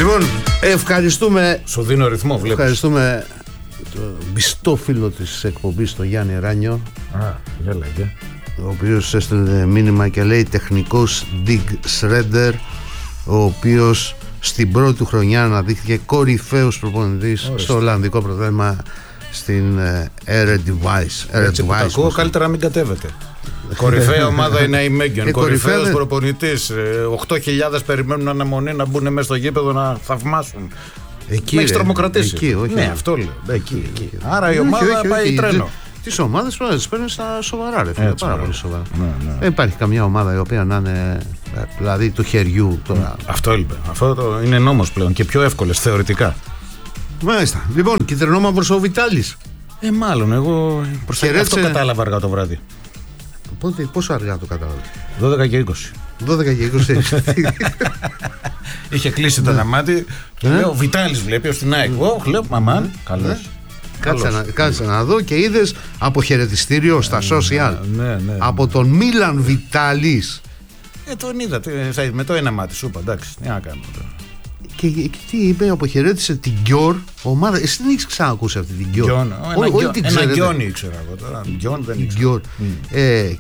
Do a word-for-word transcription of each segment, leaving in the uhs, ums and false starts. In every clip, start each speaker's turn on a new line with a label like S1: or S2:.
S1: Λοιπόν, ευχαριστούμε.
S2: Σου δίνω ρυθμό, βλέπεις.
S1: Ευχαριστούμε τον πιστό φίλο της εκπομπής, τον Γιάννη Ράνιο.
S2: Α, για λέγε.
S1: Ο οποίος έστειλε μήνυμα και λέει τεχνικός Dig Shredder, ο οποίος στην πρώτη του χρονιά αναδείχθηκε κορυφαίος προπονητής στο Ολλανδικό πρωτάθλημα στην Eredivisie.
S2: Έτσι που τα ακούω, καλύτερα να μην κατέβετε. Κορυφαία ομάδα είναι η Μέγγεν. Κορυφαίος προπονητής. οκτώ χιλιάδες περιμένουν αναμονή να μπουν μέσα στο γήπεδο να θαυμάσουν.
S1: Εκεί
S2: με έχεις τρομοκρατήσει.
S1: Εκεί, όχι.
S2: Ναι, αυτό λέω. Εκεί, εκεί. Άρα η
S1: όχι,
S2: ομάδα
S1: όχι,
S2: πάει
S1: όχι,
S2: τρένο.
S1: Τις ομάδες πρέπει να τις παίρνουν στα σοβαρά, ρε φίλε.
S2: Έτσι,
S1: πάρα
S2: ναι.
S1: πολύ σοβαρά.
S2: Ναι, ναι.
S1: Δεν υπάρχει καμιά ομάδα η οποία να είναι δηλαδή του χεριού τώρα.
S2: Αυτό έλειπε. Αυτό το είναι νόμος πλέον και πιο εύκολες θεωρητικά.
S1: Μάλιστα. Λοιπόν, κυτρινόμαυρος ο Βιτάλης.
S2: Ε, μάλλον εγώ
S1: Χαιρέτησε...
S2: αυτό κατάλαβα αργά το βράδυ.
S1: Πότε, πόσο αργά το κατάλαβε?
S2: δώδεκα και είκοσι.
S1: δώδεκα και είκοσι.
S2: Είχε κλείσει το ένα μάτι. Του λέω Βιτάλης βλέπει ως την ΑΕΚ. Εγώ λέω μαμάν. Καλώς.
S1: Κάτσε να, κάτσε να δω και είδες αποχαιρετιστήριο στα social.
S2: Ναι, ναι, ναι.
S1: Από τον Μίλαν Βιτάλης.
S2: Ε, τον είδα. Με το ένα μάτι σου είπα. Εντάξει, τι να κάνουμε τώρα.
S1: Και, και τι είπε, αποχαιρέτησε την Γκιόρ ομάδα. Εσύ δεν έχεις ξανακούσει αυτή την Γκιόρ?
S2: Γκιόν, ένα Γκιόνι ήξερα εγώ τώρα. Γκιόν δεν ήξερα.
S1: Ε,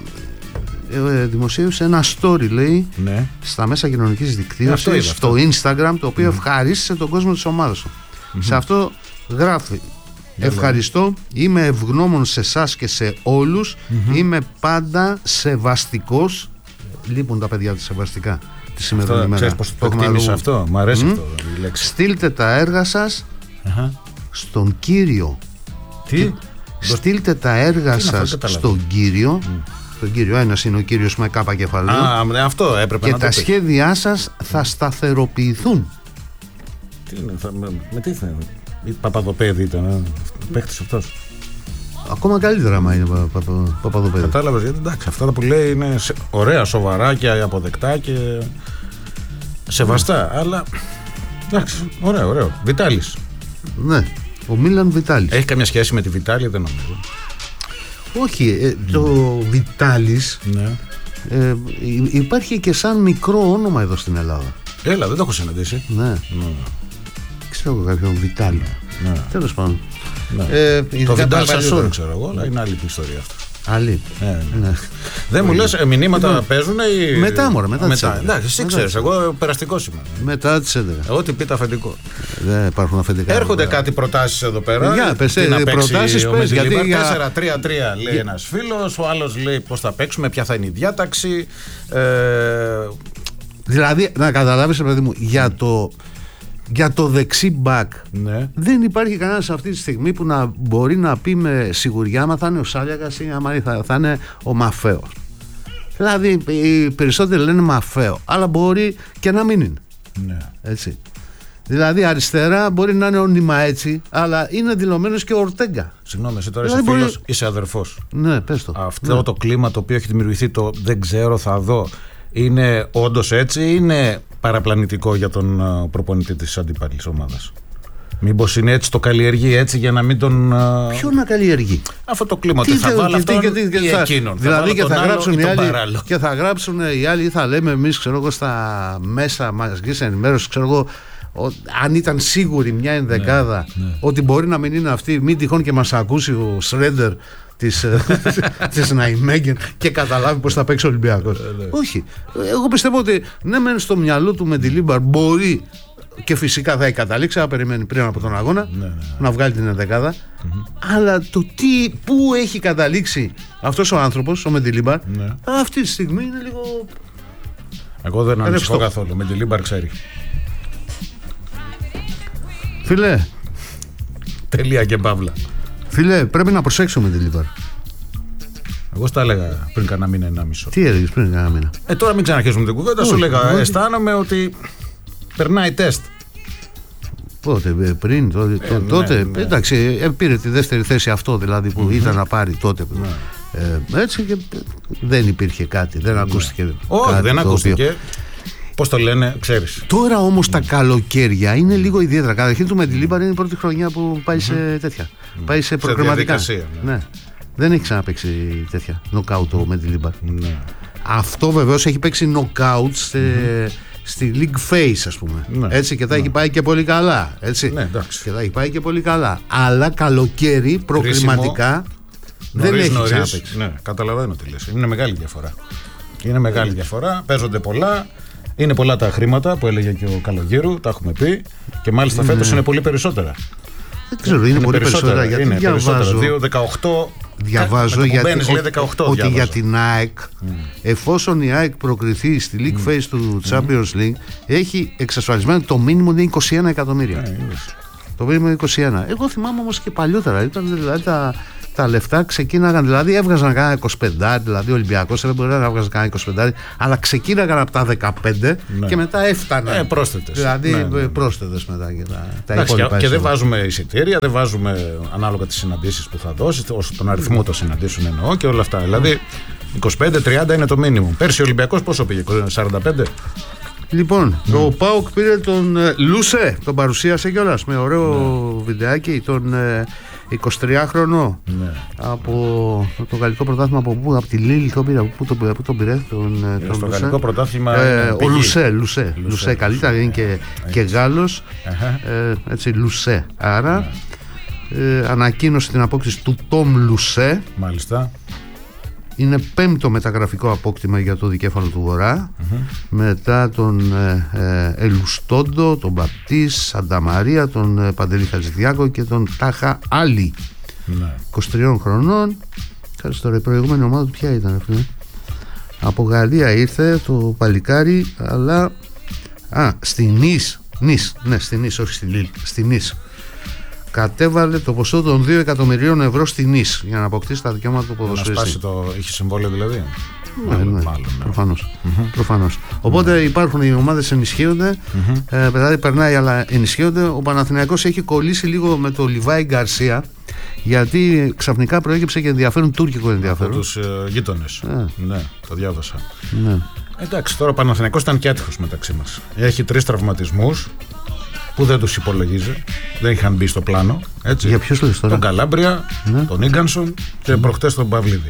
S1: ε, δημοσίευσε ένα story, λέει,
S2: ναι.
S1: στα μέσα κοινωνικής δικτύωσης, στο Instagram, το οποίο mm. ευχαρίστησε τον κόσμο της ομάδας του. Mm-hmm. Σε αυτό γράφει: ευχαριστώ, είμαι ευγνώμων σε εσάς και σε όλους, mm-hmm. είμαι πάντα σεβαστικός. Λείπουν τα παιδιά της σεβαστικά τη σημερινή ημέρα.
S2: Ξέρεις πώς το εκτίμησε αυτό? Μ' αρέσει mm. αυτό η λέξη.
S1: Στείλτε τα έργα σας uh-huh. στον Κύριο.
S2: Τι?
S1: Στείλτε τα έργα σας στον Κύριο. Mm. Τον Κύριο, ένας είναι ο Κύριος με κάπα κεφαλαίο.
S2: Α, αυτό έπρεπε
S1: και
S2: να
S1: τα
S2: το
S1: σχέδιά σας θα σταθεροποιηθούν.
S2: Τι είναι, θα, με, με τι θα είναι? Η Παπαδοπέδη ήταν παίχτης αυτός.
S1: Ακόμα καλύτερα άμα είναι πα, πα, πα, Παπαδοπέδη.
S2: Κατάλαβες, γιατί εντάξει, αυτά που λέει είναι σε, ωραία, σοβαρά και αποδεκτά και σεβαστά, mm. αλλά εντάξει, ωραίο, ωραίο. Βιτάλης.
S1: Ναι, ο Μίλαν Βιτάλης.
S2: Έχει καμία σχέση με τη Βιτάλη? Δεν νομίζω.
S1: Όχι, ε, το mm. Βιτάλης ναι. ε, υπάρχει και σαν μικρό όνομα εδώ στην Ελλάδα.
S2: Έλα, δεν το έχω συναντήσει.
S1: Ναι,
S2: ναι.
S1: Ξέρω κάποιον Βιτάλη.
S2: Ναι.
S1: Τέλος πάντων.
S2: Ναι. Ε, το Βιτάλ Σασόρ δεν ξέρω εγώ, αλλά είναι άλλη ιστορία αυτό.
S1: Άλλη.
S2: Ναι, ναι. Ναι. Δεν μου λες, μηνύματα λοιπόν, παίζουν ή...
S1: Μετά μωρέ, μετά, μετά τις έντεκα.
S2: Εντάξει, εσύ ξέρεις, εγώ περαστικός είμαι.
S1: Μετά τις έντεκα.
S2: Ό,τι πείτε αφεντικό.
S1: Δεν υπάρχουν αφεντικά.
S2: Έρχονται κάτι προτάσεις εδώ πέρα.
S1: Για, πες, τι να
S2: προτάσεις
S1: πες, γιατί για...
S2: τέσσερα τρία τρία λέει ένας φίλος, ο άλλος λέει πώς θα παίξουμε, ποια θα είναι η διάταξη. Ε...
S1: Δηλαδή, να καταλάβεις, παιδί μου, για το... Για το δεξί μπακ ναι. δεν υπάρχει κανένας αυτή τη στιγμή που να μπορεί να πει με σιγουριά άμα θα είναι ο Σάλιακας ή άμα θα, θα είναι ο Μαφέο. Δηλαδή οι περισσότεροι λένε Μαφέο, αλλά μπορεί και να μην είναι.
S2: Ναι.
S1: Έτσι. Δηλαδή αριστερά μπορεί να είναι όνειμα έτσι, αλλά είναι δηλωμένος και ο Ορτέγκα.
S2: Συγγνώμη, εσύ τώρα δηλαδή είσαι φίλος, μπορεί... είσαι αδερφός.
S1: Ναι, πες το.
S2: Αυτό
S1: ναι.
S2: το κλίμα το οποίο έχει δημιουργηθεί, το δεν ξέρω, θα δω, είναι όντως έτσι ή είναι παραπλανητικό για τον uh, προπονητή της αντίπαλης ομάδας? Μήπως είναι έτσι, το καλλιεργεί έτσι για να μην τον... Uh...
S1: Ποιο να καλλιεργεί?
S2: Αυτό το κλίμα, ότι θα βάλει αυτόν ή εκείνον.
S1: Δηλαδή και θα, γράψουν οι άλλοι, και θα γράψουν οι άλλοι ή θα λέμε εμείς, ξέρω εγώ, στα μέσα μαζικής ενημέρωσης, ξέρω εγώ, ο, αν ήταν σίγουρη μια ενδεκάδα ναι, ναι. ότι μπορεί να μην είναι αυτή, μην τυχόν και μας ακούσει ο Σρέντερ της, της Ναϊμέγγεν και καταλάβει πως θα παίξει ο Ολυμπιακός. Όχι. Εγώ πιστεύω ότι ναι, μεν στο μυαλό του Μεντιλίμπαρ μπορεί και φυσικά θα έχει καταλήξει, θα περιμένει πριν από τον αγώνα ναι, ναι, ναι. να βγάλει την ενδεκάδα. Mm-hmm. Αλλά το τι, πού έχει καταλήξει αυτός ο άνθρωπος, ο Μεντιλίμπαρ, ναι. αυτή τη στιγμή είναι λίγο.
S2: Εγώ δεν ανησυχώ καθόλου. Ο Μεντιλίμπαρ ξέρει.
S1: Φίλε.
S2: Τελεία και παύλα.
S1: Φίλε, πρέπει να προσέξουμε τη Λίβαρ.
S2: Εγώ στα έλεγα πριν κανένα μήνα, ένα μισό.
S1: Τι έλεγες πριν κανένα μήνα?
S2: Ε, τώρα μην ξαναρχίσουμε την κουβέντα. Σου έλεγα, όχι. Αισθάνομαι ότι περνάει τεστ.
S1: Πότε, πριν, τότε.
S2: Ε,
S1: τότε
S2: ναι, ναι.
S1: Εντάξει, πήρε τη δεύτερη θέση αυτό δηλαδή που mm-hmm. ήταν να πάρει τότε. Ναι. Ε, έτσι και δεν υπήρχε κάτι, δεν ναι. ακούστηκε.
S2: Όχι,
S1: κάτι
S2: δεν ακούστηκε.
S1: Οποίο...
S2: Πώς το λένε, ξέρεις.
S1: Τώρα όμως mm. τα καλοκαίρια είναι λίγο ιδιαίτερα. Καταρχήν του Μεντιλίμπαρ είναι η πρώτη χρονιά που πάει mm-hmm. σε τέτοια. Mm. Πάει σε προκριματικά.
S2: Ναι.
S1: Ναι. Δεν έχει ξαναπαίξει τέτοια νοκάουτ ο Μεντιλίμπαρ.
S2: Ναι.
S1: Αυτό βεβαίως έχει παίξει νοκάουτ σε, mm-hmm. στη League Phase, ας πούμε. Ναι, έτσι, και θα ναι. έχει πάει και πολύ καλά. Έτσι.
S2: Ναι,
S1: και θα έχει πάει και πολύ καλά. Αλλά καλοκαίρι, προκληματικά, δεν
S2: νωρίς,
S1: έχει
S2: νωρίς,
S1: ξαναπαίξει.
S2: Ναι, καταλαβαίνω τι λες. Είναι μεγάλη διαφορά. Είναι μεγάλη yeah. διαφορά. Παίζονται πολλά. Είναι πολλά τα χρήματα που έλεγε και ο Καλογύρου. Τα έχουμε πει. Και μάλιστα mm. φέτος είναι πολύ περισσότερα.
S1: Δεν ξέρω, είναι, είναι πολύ περισσότερα. περισσότερα γιατί
S2: είναι
S1: διαβάζω,
S2: περισσότερα. δύο δεκαοκτώ
S1: διαβάζω γιατί,
S2: μπαίνεις,
S1: ότι,
S2: δεκαοκτώ,
S1: ότι
S2: διάβαζα.
S1: για την ΑΕΚ, mm. εφόσον η ΑΕΚ προκριθεί στη League mm. Phase του Champions League, έχει εξασφαλισμένο το μήνυμο είναι είκοσι ένα εκατομμύρια.
S2: Yeah,
S1: το μήνυμο είναι είκοσι ένα. Εγώ θυμάμαι όμως και παλιότερα. Ήταν δηλαδή τα, τα λεφτά ξεκίναγαν, δηλαδή έβγαζαν κανένα είκοσι πέντε, δηλαδή ο Ολυμπιακός δεν μπορεί να έβγαζε κανένα είκοσι πέντε, αλλά ξεκίναγαν από τα δεκαπέντε ναι. και μετά έφταναν.
S2: Ε, πρόσθετες.
S1: Δηλαδή
S2: ναι, ναι, ναι.
S1: πρόσθετες μετά και τα, τα
S2: Εντάξει,
S1: υπόλοιπα.
S2: Και δεν βάζουμε εισιτήρια, δεν βάζουμε ανάλογα τις συναντήσεις που θα δώσεις, τον αριθμό των συναντήσεων εννοώ και όλα αυτά. Δηλαδή είκοσι πέντε τριάντα είναι το μήνυμο. Πέρσι ο Ολυμπιακός πόσο πήγε, σαράντα πέντε.
S1: Λοιπόν, mm. ο ΠΑΟΚ πήρε τον ε, Λουσέ, τον παρουσίασε κιόλας με ωραίο ναι. βιντεάκι, τον ε, εικοσιτριάχρονο ναι. από το γαλλικό πρωτάθλημα. Από πού, από τη Λίλ τον πήρε, πού τον, πού τον πήρε τον,
S2: ε, τον στο Λουσέ. Γαλλικό πρωτάθλημα
S1: ε, ο Λουσέ, Λουσέ, Λουσέ, καλύτερα είναι και, και Γάλλος, ε, έτσι Λουσέ. Άρα ναι. ε, ανακοίνωσε την απόκτηση του Τόμ Λουσέ.
S2: Μάλιστα.
S1: Είναι πέμπτο μεταγραφικό απόκτημα για το δικέφαλο του Βορρά mm-hmm. μετά τον ε, ε, Ελουστόντο, τον Μπαπτής, Σανταμαρία, τον ε, Παντελή Χατζηδιάκο και τον Τάχα Άλλη mm-hmm. είκοσι τριών χρονών. Κάτσε τώρα, η προηγούμενη ομάδα του ποια ήταν αυτή? Από Γαλλία ήρθε το παλικάρι, αλλά α, στη Νις, Νις, ναι, στη Νις, όχι στη Λίλ, στη Νις. Κατέβαλε το ποσό των δύο εκατομμυρίων ευρώ στη Νις για να αποκτήσει τα δικαιώματα του ποδοσφαιριστή.
S2: Να σπάσει το. Είχε συμβόλαιο δηλαδή.
S1: Ναι, ναι, μάλλον, ναι. Προφανώς. Mm-hmm. Προφανώς. Οπότε mm-hmm. υπάρχουν οι ομάδες ενισχύονται, mm-hmm. ε, δηλαδή περνάει αλλά ενισχύονται. Ο Παναθηναϊκός έχει κολλήσει λίγο με το Λιβάη Γκαρσία, γιατί ξαφνικά προέκυψε και ενδιαφέρον, τουρκικό ενδιαφέρον.
S2: Από τους ε, γείτονες. Ε. Ναι, το διάβασα.
S1: Ναι.
S2: Εντάξει, τώρα ο Παναθηναϊκός ήταν και άτυχος μεταξύ μας. Έχει τρεις τραυματισμούς που δεν τους υπολογίζει, δεν είχαν μπει στο πλάνο. Έτσι.
S1: Για ποιους λες τώρα?
S2: Τον Καλάμπρια, ναι. τον Ίγκανσον και mm. προχτές τον Παυλίδη.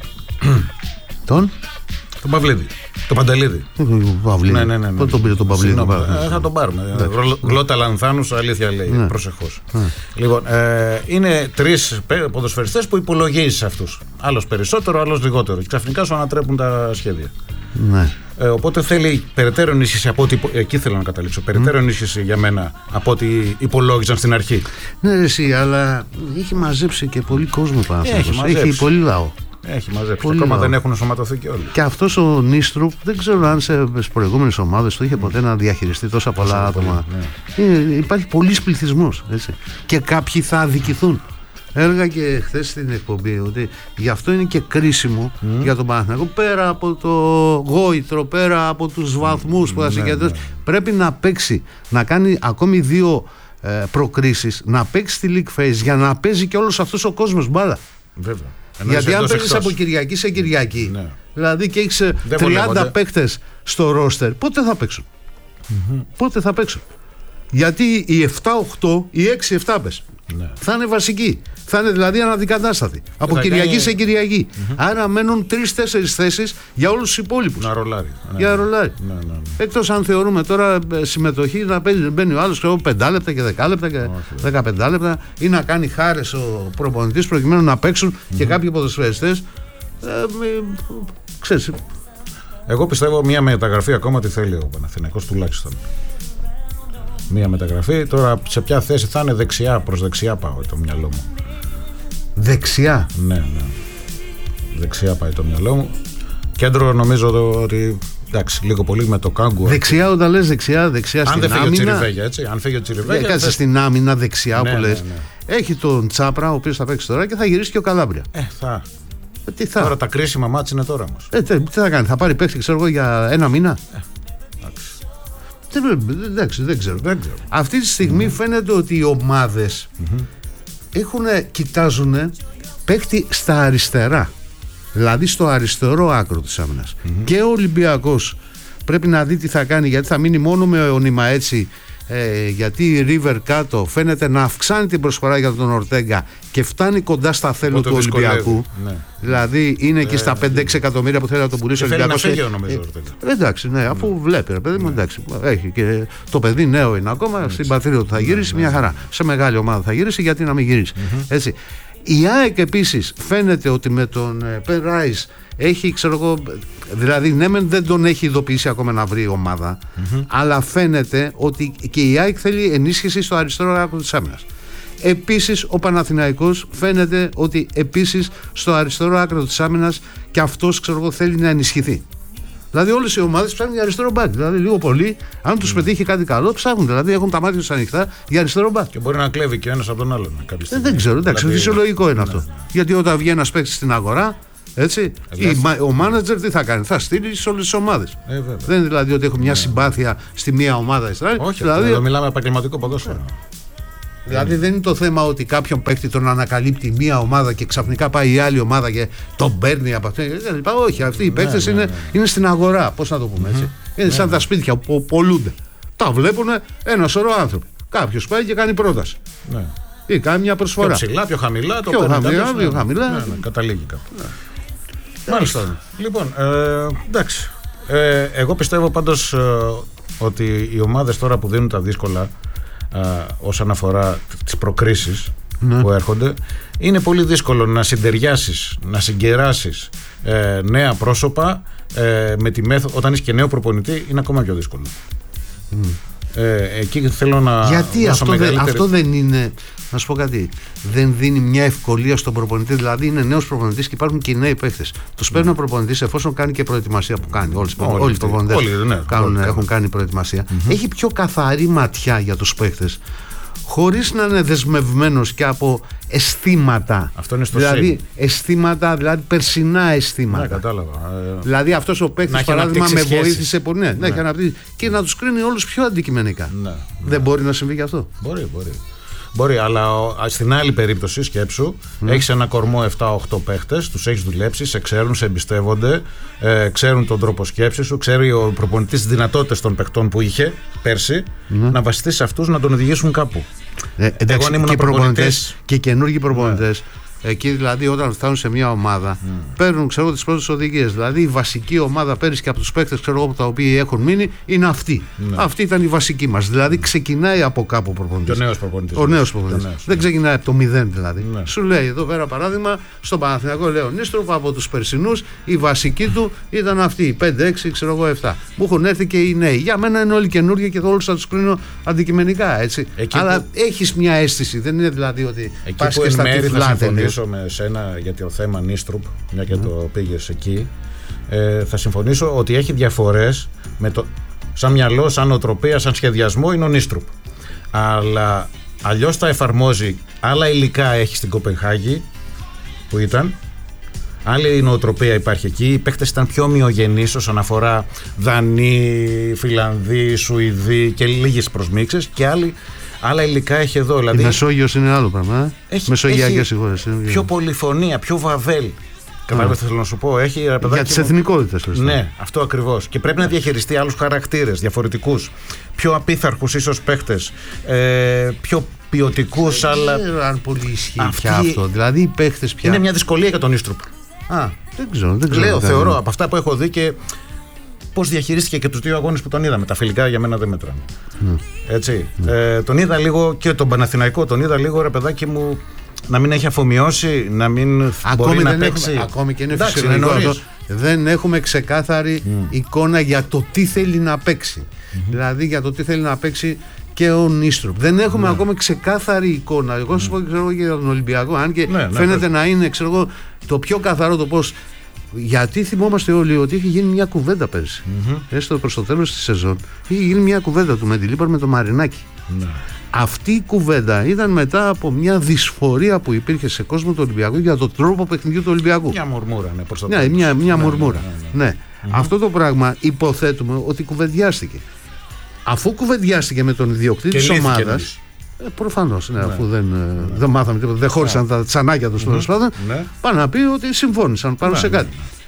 S1: Τον?
S2: Τον Παυλίδη. Τον Παντελίδη.
S1: Παυλίδη.
S2: Ναι, ναι, ναι, ναι.
S1: Πότε τον πήρε τον Παυλίδη?
S2: Ε, θα τον πάρουμε. Γλώτα Λανθάνους, αλήθεια λέει. Ναι. Προσεχώς.
S1: Ναι.
S2: Λοιπόν, ε, είναι τρεις ποδοσφαιριστές που υπολογίζεις αυτούς. Άλλος περισσότερο, άλλος λιγότερο. Και ξαφνικά σου ανατρέπουν τα σχέδια.
S1: Ναι.
S2: Ε, οπότε θέλει περαιτέρω ενίσχυση από ό,τι. Εκεί θέλω να καταλήξω. Περαιτέρω mm. ενίσχυση για μένα από ό,τι υπολόγιζαν στην αρχή.
S1: Ναι, εσύ, αλλά έχει μαζέψει και πολύ κόσμο πάνω.
S2: Έχει,
S1: έχει πολύ λαό.
S2: Έχει μαζέψει. Πολύ ακόμα λαό. Δεν έχουν ενσωματωθεί και όλοι.
S1: Και αυτός ο Νίστρου δεν ξέρω αν σε προηγούμενες ομάδες του είχε ποτέ να διαχειριστεί τόσα πολλά άτομα. Ναι. Ε, υπάρχει πολύς πληθυσμός. Έτσι. Και κάποιοι θα αδικηθούν. Έργα και χθες στην εκπομπή ότι γι' αυτό είναι και κρίσιμο mm. για τον Παναθηναϊκό, πέρα από το γόητρο, πέρα από τους βαθμούς mm. που θα συγκεντρώσει, ναι, ναι. πρέπει να παίξει, να κάνει ακόμη δύο ε, προκρίσεις, να παίξει στη League Phase για να παίζει και όλος αυτός ο κόσμος μπάλα.
S2: Βέβαια.
S1: Γιατί αν παίζεις από Κυριακή σε Κυριακή, ναι. δηλαδή και έχεις δεν τριάντα παίκτες στο ρόστερ, πότε θα παίξουν? Mm-hmm. Πότε θα παίξουν? Γιατί οι επτά οκτώ, οι έξι επτά πες, ναι. θα είναι βασικοί. Θα είναι δηλαδή αναδικατάστατοι. Από Κυριακή κάνει... σε Κυριακή. Mm-hmm. Άρα μένουν τρεις-τέσσερις θέσεις για όλους τους υπόλοιπους.
S2: Να ρολάρει.
S1: Για να ρολάρει. Ναι, ναι, ναι. Εκτός αν θεωρούμε τώρα συμμετοχή να παίζει, μπαίνει ο άλλος πέντε λεπτά και δέκα λεπτά και δεκαπέντε λεπτά, ή να κάνει χάρες ο προπονητής προκειμένου να παίξουν mm-hmm. και κάποιοι ποδοσφαιριστές. Ε, ξέρεις.
S2: Εγώ πιστεύω μια μεταγραφή ακόμα τη θέλει ο Παναθηναϊκός τουλάχιστον. Μία μεταγραφή. Τώρα σε ποια θέση θα είναι? Δεξιά, προς δεξιά πάω το μυαλό μου.
S1: Δεξιά?
S2: Ναι, ναι. Δεξιά πάει το μυαλό μου. Κέντρο νομίζω ότι εντάξει, λίγο πολύ με το Κάγκου.
S1: Δεξιά, όταν λες δεξιά, δεξιά
S2: αν
S1: στην άμυνα.
S2: Αν δεν φύγει ο Τσιριβέγια, έτσι. Αν φύγει ο Τσιριβέγια.
S1: Κάτσε θες... στην άμυνα δεξιά ναι, που λες. Ναι, ναι. Έχει τον Τσάπρα, ο οποίος θα παίξει τώρα και θα γυρίσει και ο Καλάμπρια.
S2: Ε, θα.
S1: Ε, τι θα.
S2: Τώρα τα κρίσιμα μάτς είναι τώρα όμως.
S1: Ε, τι θα κάνει, θα πάρει παίχτη, ξέρω εγώ, για ένα μήνα. Ε. Εντάξει, δεν ξέρω.
S2: δεν ξέρω.
S1: Αυτή τη στιγμή mm-hmm. φαίνεται ότι οι ομάδες mm-hmm. έχουν, κοιτάζουν παίκτη στα αριστερά. Δηλαδή στο αριστερό άκρο της άμυνας. Mm-hmm. Και ο Ολυμπιακός πρέπει να δει τι θα κάνει, γιατί θα μείνει μόνο με όνειμα έτσι Ε, γιατί η River κάτω φαίνεται να αυξάνει την προσφορά για τον Ορτέγκα και φτάνει κοντά στα θέλω του Ολυμπιακού. Ναι. Δηλαδή είναι ε, και στα πέντε έξι εκατομμύρια που θέλει να τον πουλήσει ο Ολυμπιακός.
S2: Θέλει να φύγει, νομίζω,
S1: ε, εντάξει, ναι, αφού ναι. βλέπει, ρε παιδί μου, εντάξει. Έχει και το παιδί νέο είναι ακόμα, έτσι. Στην πατρίδα του θα γυρίσει, ναι, μια χαρά. Σε μεγάλη ομάδα θα γυρίσει, γιατί να μην γυρίσει. Mm-hmm. Έτσι. Η ΑΕΚ επίσης φαίνεται ότι με τον Πεν Ράις έχει, ξέρω εγώ, δηλαδή ναι μεν δεν τον έχει ειδοποιήσει ακόμα να βρει η ομάδα, mm-hmm. αλλά φαίνεται ότι και η ΑΕΚ θέλει ενίσχυση στο αριστερό άκρο της άμυνας. Επίσης ο Παναθηναϊκός φαίνεται ότι επίσης στο αριστερό άκρο της άμυνας και αυτός, ξέρω εγώ, θέλει να ενισχυθεί. Δηλαδή όλες οι ομάδες ψάχνουν για αριστερό μπακ. Δηλαδή λίγο πολύ, αν τους mm. πετύχει κάτι καλό, ψάχνουν. Δηλαδή έχουν τα μάτια τους ανοιχτά για αριστερό μπακ.
S2: Και μπορεί να κλέβει και ένας από τον άλλον.
S1: Ε, δεν ξέρω, εντάξει, δηλαδή... φυσιολογικό είναι ναι, αυτό. Ναι. Γιατί όταν βγει ένας παίκτης στην αγορά, έτσι, η, ο μάνατζερ τι θα κάνει, θα στείλει σε όλες τις ομάδες. Ε, δεν είναι δηλαδή ότι έχουν μια ναι, συμπάθεια στη μία ομάδα.
S2: Όχι,
S1: δηλαδή...
S2: εδώ μιλάμε επαγγελματικό ποδόσφαιρο.
S1: Δηλαδή δεν είναι το θέμα ότι κάποιον παίκτη τον ανακαλύπτει μία ομάδα και ξαφνικά πάει η άλλη ομάδα και τον παίρνει από αυτήν. Όχι, αυτοί οι παίκτες ναι, ναι, ναι. είναι, είναι στην αγορά. Πώς να το πούμε έτσι. Είναι σαν ναι, τα σπίτια που πολλούνται. Τα βλέπουν ένα σωρό άνθρωποι. Κάποιος πάει και κάνει πρόταση. Ναι. Ή κάνει μια προσφορά.
S2: Πιο ψηλά, πιο χαμηλά. Το
S1: πιο χαμηλά, πιο χαμηλά.
S2: Ναι, ναι, καταλήγει κάπου. Ναι. Μάλιστα. Λοιπόν, ε, εντάξει. Ε, εγώ πιστεύω πάντως ε, ότι οι ομάδες τώρα που δίνουν τα δύσκολα, Uh, όσον αφορά τις προκρίσεις ναι. που έρχονται, είναι πολύ δύσκολο να συντεριάσεις, να συγκεράσεις ε, νέα πρόσωπα ε, με τη μέθοδο. Όταν είσαι και νέο προπονητή είναι ακόμα πιο δύσκολο. Mm. Ε, εκεί θέλω να
S1: γιατί αυτό, μεγαλύτερη... δε, αυτό δεν είναι, να σου πω κάτι, δεν δίνει μια ευκολία στον προπονητή. Δηλαδή είναι νέος προπονητής και υπάρχουν και οι νέοι παίχτες. Τους παίρνει ο προπονητής εφόσον κάνει και προετοιμασία που κάνει. Όλοι, όλοι, όλοι οι προπονητές ναι, κάνουν, έχουν κάνει προετοιμασία. Mm-hmm. Έχει πιο καθαρή ματιά για τους παίχτες, χωρίς να είναι δεσμευμένος και από αισθήματα.
S2: Αυτό είναι στο
S1: δηλαδή
S2: σύν.
S1: αισθήματα, δηλαδή περσινά αισθήματα.
S2: Ναι, κατάλαβα.
S1: Δηλαδή αυτός ο παίκτης, παράδειγμα, με βοήθησε πολύ. Ναι, ναι. Να και να τους κρίνει όλους πιο αντικειμενικά. Ναι, ναι. Δεν μπορεί να συμβεί και αυτό.
S2: Μπορεί, μπορεί. Μπορεί, αλλά στην άλλη περίπτωση, σκέψου, mm. έχεις ένα κορμό επτά οκτώ παίχτες, τους έχεις δουλέψει, σε ξέρουν, σε εμπιστεύονται, ε, ξέρουν τον τρόπο σκέψης σου, ξέρει ο προπονητής τις δυνατότητες των παιχτών που είχε πέρσι, mm. να βασιστείς σε αυτούς να τον οδηγήσουν κάπου.
S1: Ε, εντάξει, εγώ αν ήμουν και προπονητές και καινούργιοι προπονητές. Yeah. Εκεί δηλαδή όταν φτάνουν σε μια ομάδα mm. παίρνουν, ξέρω, τις πρώτες οδηγίες. Δηλαδή η βασική ομάδα πέρυσι και από τους παίκτες, ξέρω, τα οποία έχουν μείνει είναι αυτή. Mm. Αυτή ήταν η βασική μας. Δηλαδή ξεκινάει από κάπου ο προπονητής.
S2: Ο νέος προπονητής.
S1: Ο νέος προπονητής. νέος, Δεν ξεκινάει από το μηδέν δηλαδή. Mm. Σου λέει εδώ πέρα παράδειγμα, στον Παναθηναϊκό λέω Νίστροφ από τους περσινούς η βασική του ήταν αυτή. Οι πέντε έξι, ξέρω εγώ επτά. Μου έχουν έρθει και οι νέοι. Για μένα είναι όλοι καινούργιοι και όλους θα τους κρίνω αντικειμενικά. Έτσι. Αλλά που... έχεις μια αίσθηση. Δεν είναι δηλαδή ότι πας και στα τυφλά.
S2: Με σένα για το θέμα Νίστρουπ, μια και mm. το πήγες εκεί, ε, θα συμφωνήσω ότι έχει διαφορές με το, σαν μυαλό, σαν οτροπία, σαν σχεδιασμό είναι ο Νίστρουπ, αλλά αλλιώς τα εφαρμόζει. Άλλα υλικά έχει στην Κοπενχάγη που ήταν, άλλη νοοτροπία υπάρχει εκεί. Οι παίκτες ήταν πιο ομοιογενείς όσον αφορά Δανείοι, Φιλανδοί, Σουηδοί και λίγες προσμίξεις, και άλλοι άλλα υλικά έχει εδώ. Δηλαδή,
S1: η Μεσόγειος είναι άλλο πράγμα. Ε? Μεσογειακές οι χώρες.
S2: Πιο πολυφωνία, πιο βαβέλ. Κατάλαβες τι θέλω να σου πω. Έχει,
S1: για τις εθνικότητες.
S2: Ναι, αυτό ακριβώς. Και πρέπει να διαχειριστεί άλλους χαρακτήρες διαφορετικούς. Πιο απίθαρχους ίσως παίχτες. Ε, πιο ποιοτικούς, αλλά.
S1: Δεν ξέρω αν πολύ ισχύει αυτή... πια αυτό. Δηλαδή οι παίχτες πια.
S2: Είναι μια δυσκολία για τον Νίστρουπ.
S1: Α, δεν ξέρω. Δεν ξέρω
S2: Λέω, θεωρώ από αυτά που έχω δει και. Πώς διαχειρίστηκε και τους δύο αγώνες που τον είδαμε. Τα φιλικά για μένα δεν μέτρανε. Mm. Έτσι. Mm. Ε, τον είδα λίγο και τον Παναθηναϊκό, τον είδα λίγο, ρε παιδάκι μου, να μην έχει αφομοιώσει, να μην
S1: ακόμη
S2: μπορεί
S1: να
S2: παίξει.
S1: Έχουμε, ακόμη και είναι φυσιολογικό αυτό. Δεν έχουμε ξεκάθαρη mm. εικόνα για το τι θέλει να παίξει. Mm-hmm. Δηλαδή για το τι θέλει να παίξει και ο Νίστρουπ. Δεν έχουμε mm. ακόμη ξεκάθαρη εικόνα. Εγώ σου mm. πω ξέρω, για τον Ολυμπιακό, αν και ναι, φαίνεται ναι, να είναι ξέρω, το πιο καθαρό το πώς. Γιατί θυμόμαστε όλοι ότι έχει γίνει μια κουβέντα πέρσι. Mm-hmm. Έστω προς το τέλος της σεζόν. Είχε γίνει μια κουβέντα του Μεντιλίπαρ με το Μαρινάκι. Mm-hmm. Αυτή η κουβέντα ήταν μετά από μια δυσφορία που υπήρχε σε κόσμο του Ολυμπιακού για τον τρόπο παιχνιδιού του Ολυμπιακού.
S2: Μια μουρμούρα, ναι, προς το
S1: τέλος. Ναι, μια, μια ναι, μουρμούρα. Ναι, ναι, ναι. ναι. Mm-hmm. Αυτό το πράγμα υποθέτουμε ότι κουβεντιάστηκε. Αφού κουβεντιάστηκε με τον ιδιοκτήτη της ομάδας. Ε, προφανώς, ναι, ναι. αφού δεν, ναι. δεν μάθαμε τίποτα, δεν χώρισαν ναι. τα τσανάκια τους τέλος πάντων, ναι. πάνε να πει ότι συμφώνησαν πάνω ναι, σε κάτι. Ναι.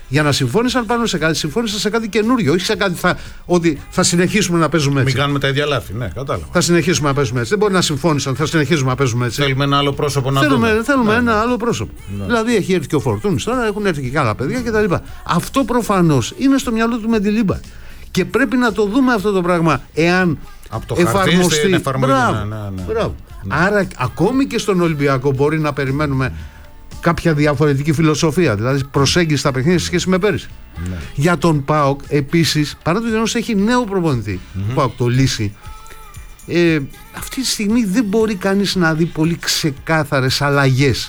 S1: Για να συμφώνησαν πάνω σε κάτι, συμφώνησαν σε κάτι καινούριο. Όχι σε κάτι θα, ότι θα συνεχίσουμε να παίζουμε έτσι.
S2: Μην κάνουμε τα ίδια λάθη, ναι, κατάλαβα.
S1: Θα συνεχίσουμε να παίζουμε έτσι. Δεν μπορεί να συμφώνησαν, θα συνεχίσουμε να παίζουμε έτσι.
S2: Θέλουμε ένα άλλο πρόσωπο να
S1: θέλουμε,
S2: δούμε.
S1: Θέλουμε
S2: ναι,
S1: ένα
S2: ναι.
S1: άλλο πρόσωπο.
S2: Ναι.
S1: Δηλαδή έχει έρθει και ο Φορτούνης τώρα, έχουν έρθει και άλλα παιδιά κτλ. Αυτό προφανώς είναι στο μυαλό του Μεντιλίμπα. Και πρέπει να το δούμε αυτό το πράγμα εάν
S2: από το
S1: εφαρμοστεί.
S2: Χαρτί εφαρμογή.
S1: Μπράβο,
S2: ναι, ναι, ναι.
S1: μπράβο. Ναι. Άρα ακόμη και στον Ολυμπιακό μπορεί να περιμένουμε κάποια διαφορετική φιλοσοφία, δηλαδή προσέγγιση στα παιχνίδια σε σχέση με πέρυσι.
S2: Ναι.
S1: Για τον ΠΑΟΚ επίσης, παρά το γεγονός έχει νέο προπονητή, mm-hmm. ΠΑΟΚ το Λύση, ε, αυτή τη στιγμή δεν μπορεί κανείς να δει πολύ ξεκάθαρες αλλαγές.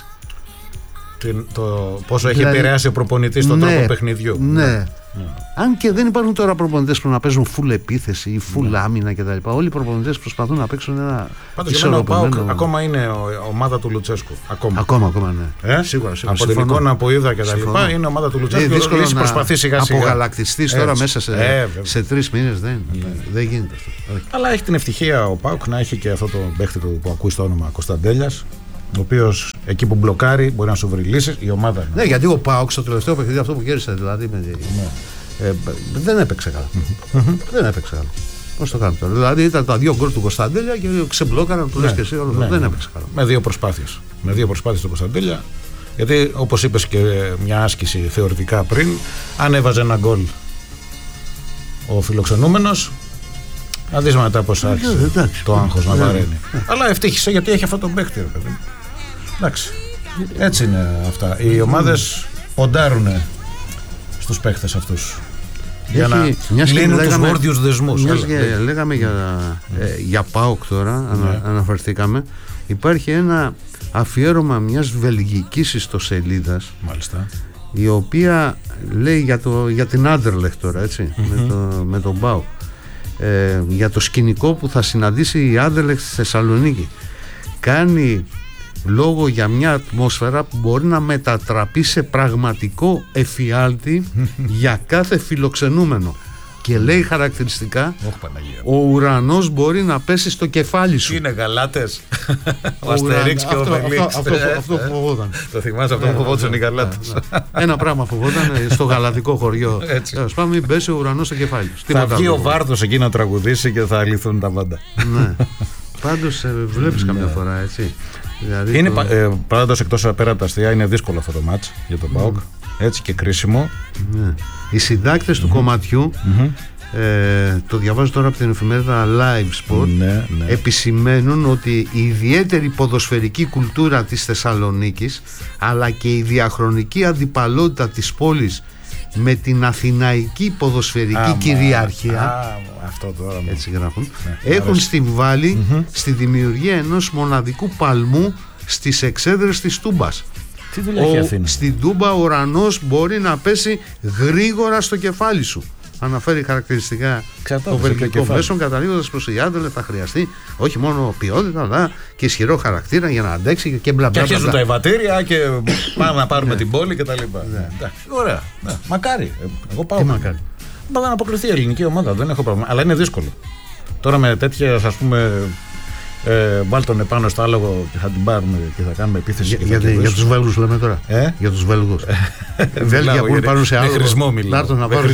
S2: Το πόσο έχει δηλαδή, επηρεάσει ο προπονητής στον ναι, τρόπο παιχνιδιού.
S1: Ναι. ναι. Ναι. Αν και δεν υπάρχουν τώρα προπονητές που να παίζουν full επίθεση ή full ναι. άμυνα κτλ. Όλοι οι προπονητές προσπαθούν να παίξουν ένα.
S2: Πάντως για μένα ο ΠΑΟΚ ακόμα είναι ομάδα του Λουτσέσκου. Ακόμα,
S1: ακόμα, ακόμα ναι.
S2: Ε?
S1: Σίγουρα, σίγουρα.
S2: Από την εικόνα που είδα και τα λοιπά είναι ομάδα του Λουτσέσκου.
S1: Είναι δύσκολο να
S2: προσπαθεί σιγά σιγά.
S1: Απογαλακτιστείς τώρα μέσα σε, ε, σε τρεις μήνες. Δεν, ναι. δεν γίνεται αυτό.
S2: Αλλά έχει την ευτυχία ο ΠΑΟΚ να έχει και αυτό το παίχτη που ακούει στο όνομα Κωνσταντέλιας. Ο οποίος εκεί που μπλοκάρει μπορεί να σου βρει λύσεις. Η ομάδα.
S1: Ναι, γιατί ο ΠΑΟΚ στο τελευταίο παιχνίδι αυτό που κέρδισε δηλαδή. Με, ναι. ε, δεν έπαιξε καλά. δεν έπαιξε καλά. Πώς το κάνουμε τώρα. Δηλαδή ήταν τα δύο γκολ του Κωνσταντέλια και ξεμπλόκαραν. Του λες και εσύ όλο αυτό. Δεν έπαιξε καλά.
S2: Με δύο προσπάθειες. Με δύο προσπάθειες του Κωνσταντέλια. Γιατί όπως είπες και μια άσκηση θεωρητικά πριν, αν έβαζε ένα γκολ ο φιλοξενούμενος. Να δεις μετά πώς άρχισε το άγχος να βαραίνει. Αλλά ευτύχησε γιατί έχει αυτό το παίκτη, ρε παιδί. Εντάξει. Έτσι είναι αυτά. Οι ομάδες ποντάρουν στους παίκτες αυτούς. Για να λύνουν τους γόρδιους δεσμούς.
S1: Λέγαμε για ΠΑΟΚ τώρα, αναφερθήκαμε. Υπάρχει ένα αφιέρωμα μιας βελγικής ιστοσελίδας.
S2: Μάλιστα.
S1: Η οποία λέει για την Άντερλεχτ τώρα, έτσι, με τον ΠΑΟΚ. Ε, για το σκηνικό που θα συναντήσει η Άντερλεχτ στη Θεσσαλονίκη. Κάνει λόγο για μια ατμόσφαιρα που μπορεί να μετατραπεί σε πραγματικό εφιάλτη για κάθε φιλοξενούμενο. Και λέει χαρακτηριστικά, ο ουρανός μπορεί να πέσει στο κεφάλι σου.
S2: Είναι γαλάτες. Ο Αστερίξ και ο Obelix.
S1: Αυτό φοβόταν.
S2: Το θυμάσαι, αυτό που φοβόταν οι γαλάτες.
S1: Ένα πράγμα φοβόταν στο γαλατικό χωριό. Πάμε, μην πέσει ο ουρανός στο κεφάλι σου.
S2: Θα βγει ο Βάρδος εκεί να τραγουδήσει και θα λυθούν τα πάντα.
S1: Ναι. Πάντως βλέπεις καμιά φορά, έτσι.
S2: Είναι πάντως εκτός πέρα από τα αστεία, είναι δύσκολο αυτό το μάτς για τον ΠΑΟΚ. Έτσι και κρίσιμο.
S1: Ναι. Οι συντάκτες mm-hmm. του κομματιού mm-hmm. ε, το διαβάζω τώρα από την εφημερίδα Live Sport,
S2: ναι, ναι.
S1: επισημαίνουν ότι η ιδιαίτερη ποδοσφαιρική κουλτούρα της Θεσσαλονίκης αλλά και η διαχρονική αντιπαλότητα της πόλης με την αθηναϊκή ποδοσφαιρική α, κυριαρχία
S2: α, αυτό τώρα,
S1: έτσι γράφουν, ναι, έχουν συμβάλει mm-hmm. στη δημιουργία ενός μοναδικού παλμού στις εξέδρες της Τούμπας. Ο, στην Τούμπα ο ουρανός μπορεί να πέσει γρήγορα στο κεφάλι σου. Αναφέρει χαρακτηριστικά το βελγικό μέσον, καταλήγοντας προς η Άντερλεχτ θα χρειαστεί όχι μόνο ποιότητα αλλά και ισχυρό χαρακτήρα για να αντέξει και μπλα μπλα.
S2: Και αρχίζουν τα ευατήρια και πάμε να πάρουμε την πόλη κτλ. Ωραία. Μακάρι. Εγώ πάω.
S1: Μακάρι.
S2: Πάμε να αποκριθεί η ελληνική ομάδα, δεν έχω πρόβλημα. Αλλά είναι δύσκολο. Τώρα με τέτοια, ας πούμε. Ε, βάλ τον επάνω στο άλογο και θα την πάρουμε και θα κάνουμε επίθεση.
S1: Για, για, για τους Βέλγους λέμε τώρα.
S2: Ε?
S1: Για τους Βέλγους. Βέλγια που πάρουν σε άλογο.
S2: Με χρησμό μιλάω.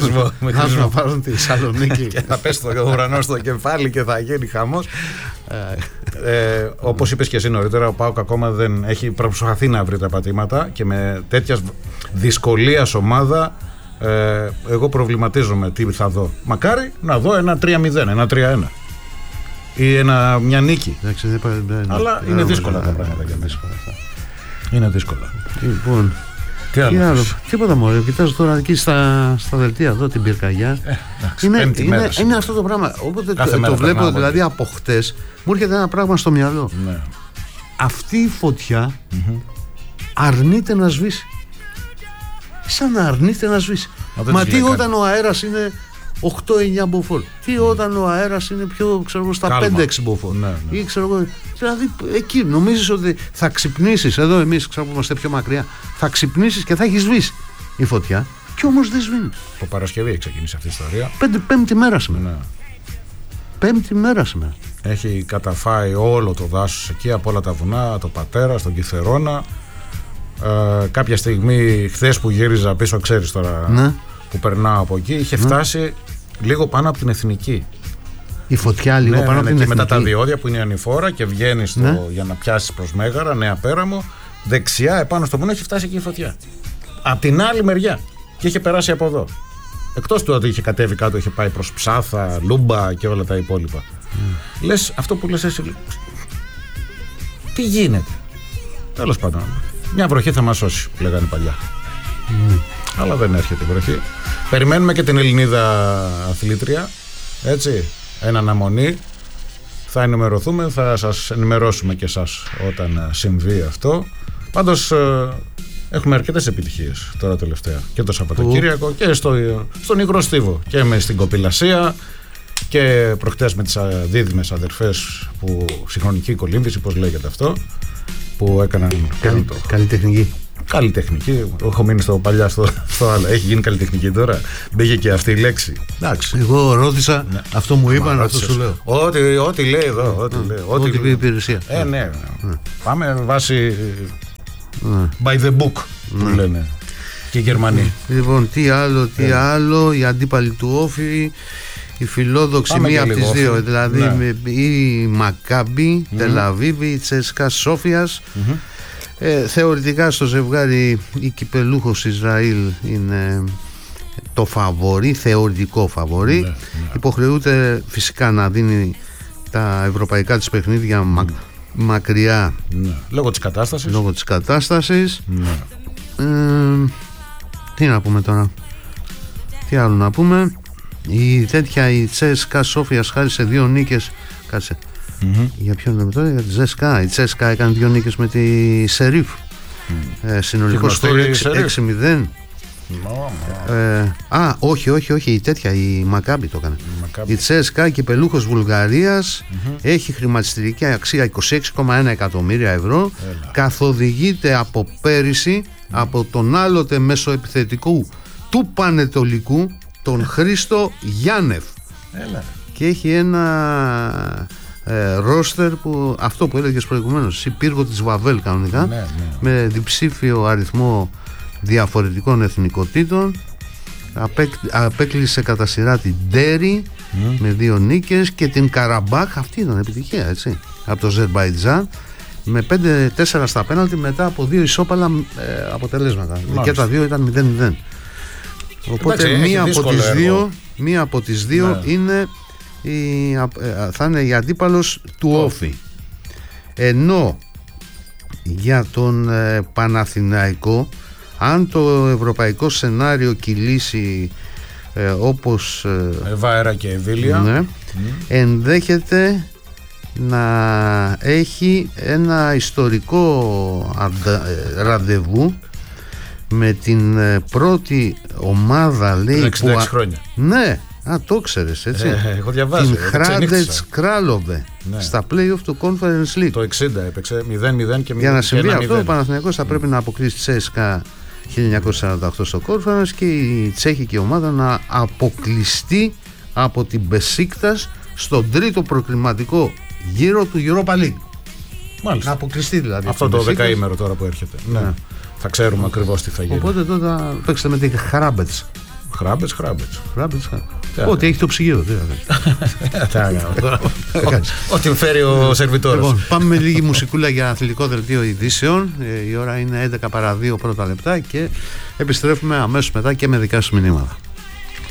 S1: Να πάρουν τη Θεσσαλονίκη.
S2: Και θα πέσει το ουρανό στο κεφάλι και θα γίνει χαμός. ε, όπως είπες και εσύ νωρίτερα, ο ΠΑΟΚ ακόμα δεν έχει προσπαθεί να βρει τα πατήματα και με τέτοια δυσκολία ομάδα. Ε, εγώ προβληματίζομαι τι θα δω. Μακάρι να δω ένα τρία μηδέν, ένα τρία ένα. Ή ένα, μια νίκη.
S1: Εντάξει, δεν πάει, δεν,
S2: αλλά δεν, είναι δεν, δύσκολα δεν, τα πράγματα για δύσκολα. Είναι δύσκολα.
S1: Λοιπόν, τι άλλο. Τι άλλο. Τίποτα μωρέ. Κοιτάζω τώρα εκεί στα, στα δελτία εδώ την πυρκαγιά.
S2: Ε, εντάξει,
S1: είναι,
S2: είναι,
S1: είναι, είναι αυτό το πράγμα. Όποτε το, το βλέπω δηλαδή από χτες, μου έρχεται ένα πράγμα στο μυαλό.
S2: Ναι.
S1: Αυτή η φωτιά mm-hmm. αρνείται να σβήσει. Σαν να αρνείται να σβήσει. Μα, Μα τι όταν κάτι. Ο αέρας είναι οκτώ εννιά μποφόρ. Τι όταν ο αέρας είναι πιο, ξέρω εγώ, στα πέντε έξι μποφόρ. Ναι, ναι. Ή ξέρω εγώ. Δηλαδή εκεί νομίζεις ότι θα ξυπνήσεις. Εδώ εμείς ξέρω που είμαστε πιο μακριά. Θα ξυπνήσεις και θα έχει σβήσει η φωτιά. Και όμως δεν σβήνει.
S2: Από Παρασκευή έχει ξεκινήσει αυτή η ιστορία.
S1: Πέντε, πέμπτη μέρα σήμερα. Ναι. Πέμπτη μέρα σήμερα.
S2: Έχει καταφάει όλο το δάσος εκεί από όλα τα βουνά, το Πατέρα, στον Κιθερώνα. ε, κάποια στιγμή, χθες που γύριζα πίσω, ξέρεις τώρα, ναι. που περνάω από εκεί, είχε ναι. φτάσει λίγο πάνω από την Εθνική.
S1: Η φωτιά λίγο ναι, πάνω ναι, από την
S2: και
S1: Εθνική.
S2: Μετά τα διόδια που είναι η ανηφόρα και βγαίνει ναι. για να πιάσει προς Μέγαρα, Νέα Πέραμο. Δεξιά, επάνω στο βουνό, έχει φτάσει εκεί η φωτιά. Απ' την άλλη μεριά. Και είχε περάσει από εδώ. Εκτός του ότι είχε κατέβει κάτω, είχε πάει προς Ψάθα, Λούμπα και όλα τα υπόλοιπα. Mm. Λες αυτό που λες εσύ. Τι γίνεται. Τέλος πάντων. Μια βροχή θα μας σώσει, λέγανε παλιά. Mm. Αλλά δεν έρχεται η βροχή. Περιμένουμε και την Ελληνίδα αθλήτρια. Έτσι. Ένα αναμονή. Θα ενημερωθούμε, θα σας ενημερώσουμε και εσάς όταν συμβεί αυτό. Πάντως έχουμε αρκετές επιτυχίες τώρα τελευταία. Και το Σαββατοκύριακο uh. και στο, στον Υγρό Στίβο. Και με στην Κοπηλασία και προχτές με τις δίδυμες αδερφές που συγχρονική κολύμβηση, πώς λέγεται αυτό, που έκαναν
S1: Καλή,
S2: το...
S1: καλλιτεχνική.
S2: Καλλιτεχνική, έχω μείνει στο παλιά στο, στο άλλο. Έχει γίνει καλλιτεχνική τώρα. Μπήκε και αυτή η λέξη.
S1: Εντάξει. Εγώ ρώτησα, ναι. αυτό μου είπαν, αυτό σου λέω.
S2: Ό,τι, ό,τι λέει εδώ. Ό,τι,
S1: mm.
S2: λέει,
S1: ό,τι, ό,τι πει η υπηρεσία.
S2: Ε, ναι. Mm. Πάμε βάσει mm. by the book που mm. λένε και οι Γερμανοί.
S1: Λοιπόν, τι άλλο, τι yeah. άλλο. Η αντίπαλη του Όφη, η φιλόδοξη, μία από τις δύο. Δηλαδή ναι. η Μακάμπι, mm. Τελαβίβη, η Τσέσκα Σόφιας. Mm-hmm. Ε, θεωρητικά στο ζευγάρι η κυπελούχος Ισραήλ είναι το φαβορί, θεωρητικό φαβορί. Ναι, ναι. Υποχρεούται φυσικά να δίνει τα ευρωπαϊκά της παιχνίδια mm. μα, μακριά
S2: ναι. λόγω της κατάστασης,
S1: λόγω της κατάστασης. Ναι. Ε, τι να πούμε τώρα, τι άλλο να πούμε. Η τέτοια η Τσέσκα Σόφιας χάρισε δύο νίκες. Κάτσε. Mm-hmm. Για ποιον λέμε τώρα, για τη Ζέσκα. Η Τσέσκα έκανε δύο νίκες με τη Σερίφ. Mm. Ε, συνολικό σκορ έξι μηδέν. No, no. Ε, α, όχι, όχι, όχι, η τέτοια, η Μακάμπι το έκανε. Maccabi. Η Τσέσκα, κυπελούχος Βουλγαρίας, mm-hmm. έχει χρηματιστηρική αξία είκοσι έξι κόμμα ένα εκατομμύρια ευρώ. Έλα. Καθοδηγείται από πέρυσι mm. από τον άλλοτε μεσοεπιθετικού του Πανετολικού, τον Χρήστο Γιάννεφ. Έλα. Και έχει ένα ε, ρόστερ που αυτό που έλεγες προηγουμένως, η πύργο της Βαβέλ κανονικά, ναι, ναι. με διψήφιο αριθμό διαφορετικών εθνικοτήτων. Απέκ, απέκλεισε κατά σειρά την Ντέρι mm. με δύο νίκες και την Καραμπάχ, αυτή ήταν επιτυχία, έτσι, από το Αζερμπαϊτζάν, με πέντε τέσσερα στα πέναλτι μετά από δύο ισόπαλα ε, αποτελέσματα. Μάλιστα. Και τα δύο ήταν μηδέν μηδέν. Οπότε εντάξει, μία, από τις δύο, μία από τις δύο ναι. είναι η, θα είναι η αντίπαλος του Όφη. Ενώ για τον ε, Παναθηναϊκό, αν το ευρωπαϊκό σενάριο κυλήσει ε, όπως
S2: ε, Βάερα και Ευήλια, ναι, mm.
S1: ενδέχεται να έχει ένα ιστορικό αντα, ραντεβού με την πρώτη ομάδα, λέει,
S2: εξήντα έξι που, χρόνια.
S1: Ναι, α, το ξέρεις, έτσι.
S2: Ε, έχω διαβάσει.
S1: Την Χράντετς Κράλοβε, ναι, στα play-off του Conference League.
S2: Το εξήντα έπαιξε μηδέν μηδέν και μηδέν.
S1: Για να συμβεί αυτό, ο Παναθηναϊκός θα πρέπει mm. να αποκλείσει τη ΣΕΣΚΑ χίλια εννιακόσια σαράντα οκτώ στο Conference και η τσέχικη ομάδα να αποκλειστεί από την Μπεσίκτας στον τρίτο προκριματικό γύρο του Europa League.
S2: Μάλιστα.
S1: Να αποκλειστεί δηλαδή.
S2: Αυτό το δεκαήμερο τώρα που έρχεται. Ναι. Ναι. Θα ξέρουμε ακριβώς τι θα γίνει.
S1: Οπότε τότε θα παίξετε με τη Χράμπετς.
S2: Χράμπετς, Χράμπετς.
S1: Χράμπετς. Ό,τι έχει το ψυγείο.
S2: Ό,τι φέρει ο σερβιτόρος.
S1: Λοιπόν, πάμε με λίγη μουσικούλα για αθλητικό δελτίο ειδήσεων. Η ώρα είναι έντεκα παρά δύο πρώτα λεπτά και επιστρέφουμε αμέσως μετά και με δικά σας μηνύματα.